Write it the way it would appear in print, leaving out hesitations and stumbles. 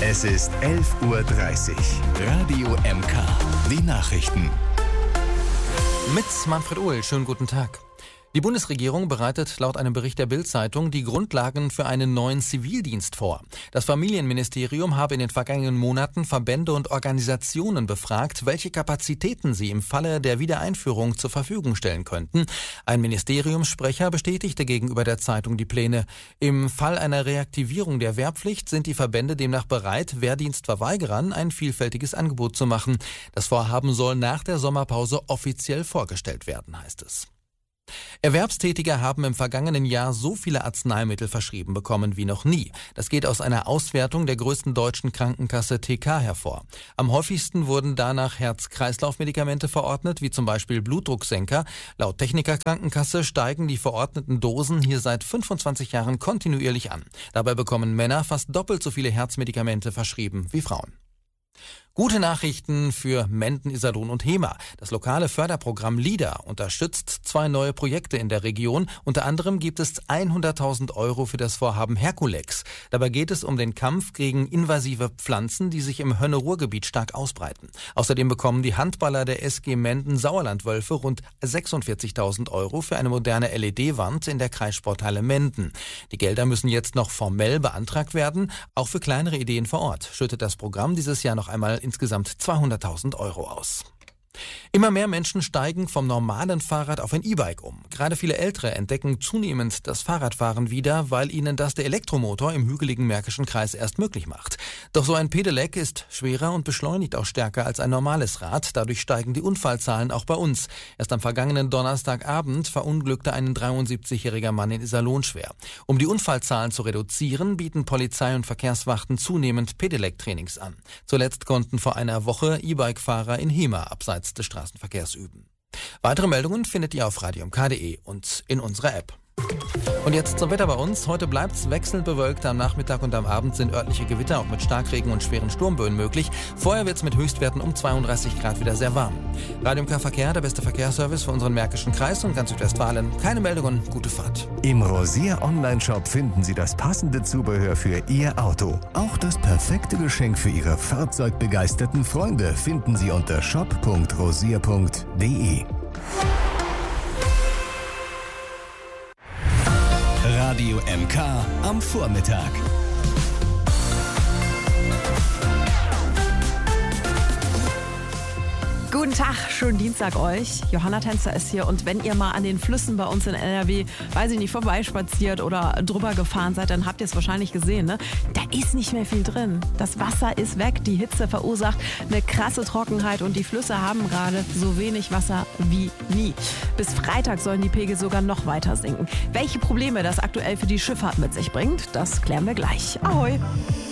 Es ist 11:30 Uhr. Radio MK. Die Nachrichten. Mit Manfred Uhl. Schönen guten Tag. Die Bundesregierung bereitet laut einem Bericht der Bild-Zeitung die Grundlagen für einen neuen Zivildienst vor. Das Familienministerium habe in den vergangenen Monaten Verbände und Organisationen befragt, welche Kapazitäten sie im Falle der Wiedereinführung zur Verfügung stellen könnten. Ein Ministeriumssprecher bestätigte gegenüber der Zeitung die Pläne. Im Fall einer Reaktivierung der Wehrpflicht sind die Verbände demnach bereit, Wehrdienstverweigerern ein vielfältiges Angebot zu machen. Das Vorhaben soll nach der Sommerpause offiziell vorgestellt werden, heißt es. Erwerbstätige haben im vergangenen Jahr so viele Arzneimittel verschrieben bekommen wie noch nie. Das geht aus einer Auswertung der größten deutschen Krankenkasse TK hervor. Am häufigsten wurden danach Herz-Kreislauf-Medikamente verordnet, wie zum Beispiel Blutdrucksenker. Laut Techniker Krankenkasse steigen die verordneten Dosen hier seit 25 Jahren kontinuierlich an. Dabei bekommen Männer fast doppelt so viele Herzmedikamente verschrieben wie Frauen. Gute Nachrichten für Menden, Iserlohn und Hemer. Das lokale Förderprogramm LIDA unterstützt 2 neue Projekte in der Region. Unter anderem gibt es 100.000 € für das Vorhaben Herkulex. Dabei geht es um den Kampf gegen invasive Pflanzen, die sich im Hönne-Ruhr-Gebiet stark ausbreiten. Außerdem bekommen die Handballer der SG Menden Sauerlandwölfe rund 46.000 € für eine moderne LED-Wand in der Kreissporthalle Menden. Die Gelder müssen jetzt noch formell beantragt werden. Auch für kleinere Ideen vor Ort schüttet das Programm dieses Jahr noch einmal insgesamt 200.000 € aus. Immer mehr Menschen steigen vom normalen Fahrrad auf ein E-Bike um. Gerade viele Ältere entdecken zunehmend das Fahrradfahren wieder, weil ihnen das der Elektromotor im hügeligen Märkischen Kreis erst möglich macht. Doch so ein Pedelec ist schwerer und beschleunigt auch stärker als ein normales Rad. Dadurch steigen die Unfallzahlen auch bei uns. Erst am vergangenen Donnerstagabend verunglückte ein 73-jähriger Mann in Iserlohn schwer. Um die Unfallzahlen zu reduzieren, bieten Polizei und Verkehrswachten zunehmend Pedelec-Trainings an. Zuletzt konnten vor einer Woche E-Bike-Fahrer in Hemer abseits des Straßenverkehrs üben. Weitere Meldungen findet ihr auf radiomk.de und in unserer App. Und jetzt zum Wetter bei uns. Heute bleibt es wechselnd bewölkt. Am Nachmittag und am Abend sind örtliche Gewitter auch mit Starkregen und schweren Sturmböen möglich. Vorher wird es mit Höchstwerten um 32 Grad wieder sehr warm. Radio MK Verkehr, der beste Verkehrsservice für unseren Märkischen Kreis und ganz Südwestfalen. Keine Meldungen, gute Fahrt. Im Rosier Online-Shop finden Sie das passende Zubehör für Ihr Auto. Auch das perfekte Geschenk für Ihre fahrzeugbegeisterten Freunde finden Sie unter shop.rosier.de. Radio MK am Vormittag. Guten Tag, schönen Dienstag euch. Johanna Tänzer ist hier und wenn ihr mal an den Flüssen bei uns in NRW, weiß ich nicht, vorbeispaziert oder drüber gefahren seid, dann habt ihr es wahrscheinlich gesehen, ne? Da ist nicht mehr viel drin. Das Wasser ist weg, die Hitze verursacht eine krasse Trockenheit und die Flüsse haben gerade so wenig Wasser wie nie. Bis Freitag sollen die Pegel sogar noch weiter sinken. Welche Probleme das aktuell für die Schifffahrt mit sich bringt, das klären wir gleich. Ahoi!